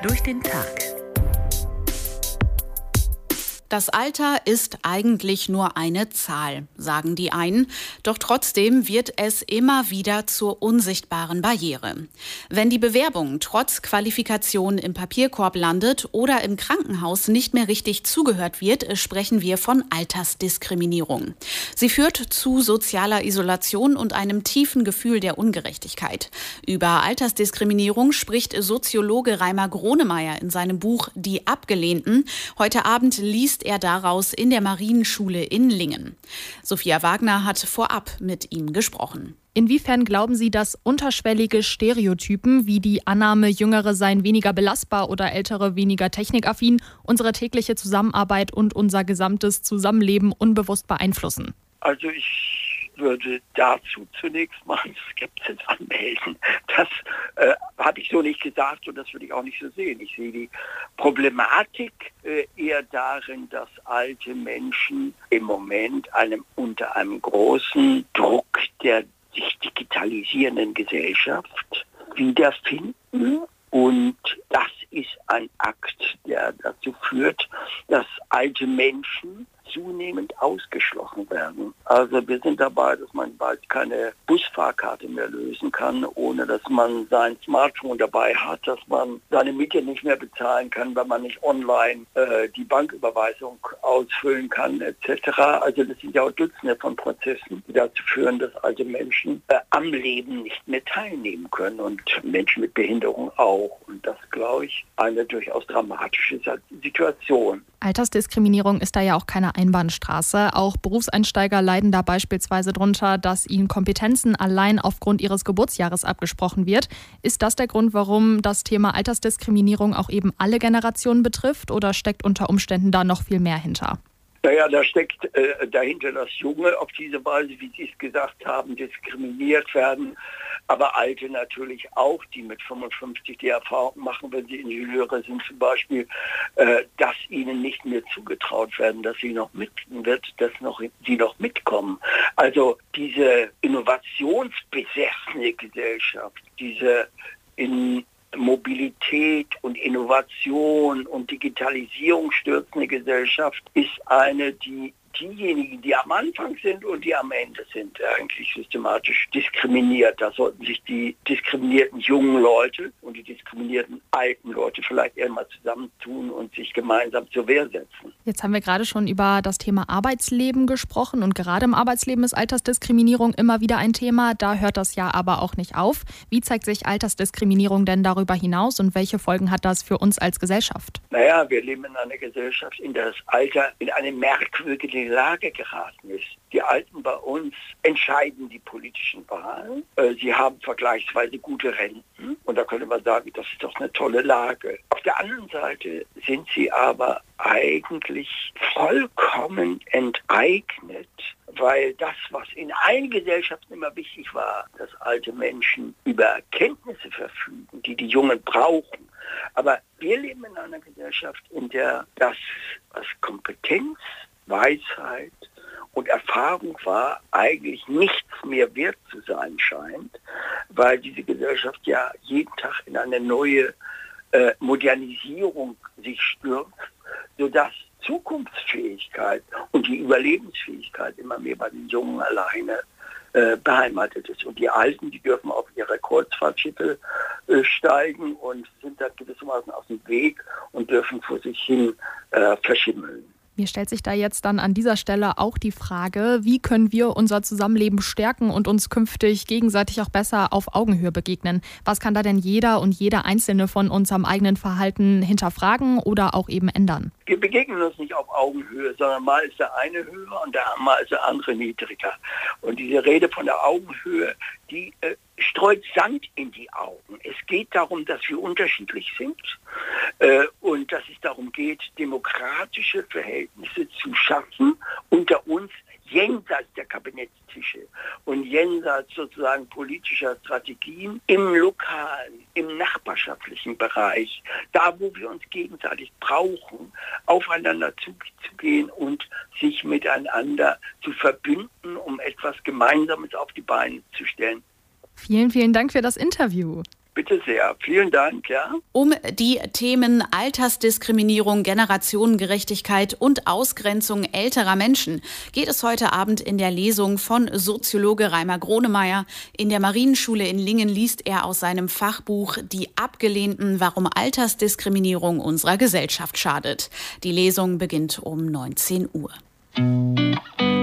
durch den Tag. Das Alter ist eigentlich nur eine Zahl, sagen die einen, doch trotzdem wird es immer wieder zur unsichtbaren Barriere. Wenn die Bewerbung trotz Qualifikation im Papierkorb landet oder im Krankenhaus nicht mehr richtig zugehört wird, sprechen wir von Altersdiskriminierung. Sie führt zu sozialer Isolation und einem tiefen Gefühl der Ungerechtigkeit. Über Altersdiskriminierung spricht Soziologe Reimer Gronemeyer in seinem Buch Die Abgelehnten. Heute Abend liest er daraus in der Marienschule in Lingen. Sophia Wagner hat vorab mit ihm gesprochen. Inwiefern glauben Sie, dass unterschwellige Stereotypen wie die Annahme, Jüngere seien weniger belastbar oder Ältere weniger technikaffin unsere tägliche Zusammenarbeit und unser gesamtes Zusammenleben unbewusst beeinflussen? Also ich würde dazu zunächst mal Skepsis anmelden. Das habe ich so nicht gesagt und das würde ich auch nicht so sehen. Ich sehe die Problematik eher darin, dass alte Menschen im Moment unter einem großen Druck der sich digitalisierenden Gesellschaft wiederfinden. Und das ist ein Akt, der dazu führt, dass alte Menschen zunehmend ausgeschlossen werden. Also wir sind dabei, dass man bald keine Busfahrkarte mehr lösen kann, ohne dass man sein Smartphone dabei hat, dass man seine Miete nicht mehr bezahlen kann, wenn man nicht online die Banküberweisung ausfüllen kann etc. Also das sind ja auch Dutzende von Prozessen, die dazu führen, dass alte Menschen am Leben nicht mehr teilnehmen können und Menschen mit Behinderung auch. Und das, glaube ich, eine durchaus dramatische Situation. Altersdiskriminierung ist da ja auch keine Einbahnstraße. Auch Berufseinsteiger leiden da beispielsweise drunter, dass ihnen Kompetenzen allein aufgrund ihres Geburtsjahres abgesprochen wird. Ist das der Grund, warum das Thema Altersdiskriminierung auch eben alle Generationen betrifft, oder steckt unter Umständen da noch viel mehr hinter? Naja, da steckt dahinter, dass Junge auf diese Weise, wie Sie es gesagt haben, diskriminiert werden. Aber Alte natürlich auch, die mit 55 die Erfahrung machen, wenn sie Ingenieure sind zum Beispiel, dass ihnen nicht mehr zugetraut werden, dass sie noch mitkommen. Also diese innovationsbesessene Gesellschaft, diese in Mobilität und Innovation und Digitalisierung stürzende Gesellschaft ist eine, diejenigen, die am Anfang sind und die am Ende sind, eigentlich systematisch diskriminiert. Da sollten sich die diskriminierten jungen Leute und die diskriminierten alten Leute vielleicht eher mal zusammentun und sich gemeinsam zur Wehr setzen. Jetzt haben wir gerade schon über das Thema Arbeitsleben gesprochen und gerade im Arbeitsleben ist Altersdiskriminierung immer wieder ein Thema. Da hört das ja aber auch nicht auf. Wie zeigt sich Altersdiskriminierung denn darüber hinaus und welche Folgen hat das für uns als Gesellschaft? Naja, wir leben in einer Gesellschaft, in der das Alter in eine merkwürdige Lage geraten ist. Die Alten bei uns entscheiden die politischen Wahlen. Sie haben vergleichsweise gute Renten und da könnte man sagen, das ist doch eine tolle Lage. Auf der anderen Seite sind sie aber eigentlich vollkommen enteignet, weil das, was in allen Gesellschaften immer wichtig war, dass alte Menschen über Kenntnisse verfügen, die die Jungen brauchen. Aber wir leben in einer Gesellschaft, in der das, was Kompetenz, Weisheit und Erfahrung war, eigentlich nichts mehr wert zu sein scheint, weil diese Gesellschaft ja jeden Tag in eine neue Modernisierung sich stürzt, sodass Zukunftsfähigkeit und die Überlebensfähigkeit immer mehr bei den Jungen alleine beheimatet ist. Und die Alten, die dürfen auf ihre Kreuzfahrtschiffe steigen und sind da gewissermaßen auf dem Weg und dürfen vor sich hin verschimmeln. Mir stellt sich da jetzt dann an dieser Stelle auch die Frage, wie können wir unser Zusammenleben stärken und uns künftig gegenseitig auch besser auf Augenhöhe begegnen? Was kann da denn jeder und jeder Einzelne von uns am eigenen Verhalten hinterfragen oder auch eben ändern? Wir begegnen uns nicht auf Augenhöhe, sondern mal ist der eine höher und mal ist der andere niedriger. Und diese Rede von der Augenhöhe, die streut Sand in die Augen. Es geht darum, dass wir unterschiedlich sind und dass es darum geht, demokratische Verhältnisse zu schaffen unter uns jenseits der Kabinettstische und jenseits sozusagen politischer Strategien im lokalen, im nachbarschaftlichen Bereich, da wo wir uns gegenseitig brauchen, aufeinander zuzugehen und sich miteinander zu verbünden, um etwas Gemeinsames auf die Beine zu stellen. Vielen, vielen Dank für das Interview. Bitte sehr. Vielen Dank. Ja. Um die Themen Altersdiskriminierung, Generationengerechtigkeit und Ausgrenzung älterer Menschen geht es heute Abend in der Lesung von Soziologe Reimer Gronemeyer. In der Marienschule in Lingen liest er aus seinem Fachbuch Die Abgelehnten, warum Altersdiskriminierung unserer Gesellschaft schadet. Die Lesung beginnt um 19 Uhr.